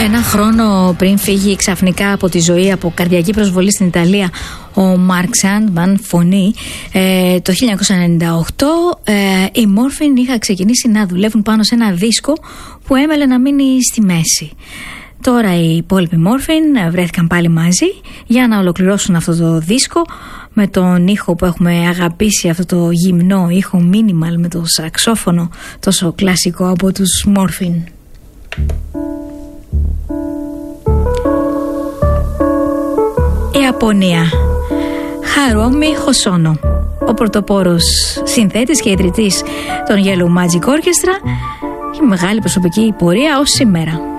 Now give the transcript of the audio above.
Ένα χρόνο πριν φύγει ξαφνικά από τη ζωή από καρδιακή προσβολή στην Ιταλία ο Μάρκ Σάντμαν, φωνή, το 1998 οι Morphine είχαν ξεκινήσει να δουλεύουν πάνω σε ένα δίσκο που έμελε να μείνει στη μέση. Τώρα οι υπόλοιποι Morphine βρέθηκαν πάλι μαζί για να ολοκληρώσουν αυτό το δίσκο με τον ήχο που έχουμε αγαπήσει, αυτό το γυμνό ήχο minimal με το σαξόφωνο τόσο κλασικό από τους Morphine. Ιαπωνία. Χαρόμι Χοσόνο, ο πρωτοπόρος συνθέτης και ιδρυτής των Yellow Magic Orchestra, η μεγάλη προσωπική πορεία ως σήμερα.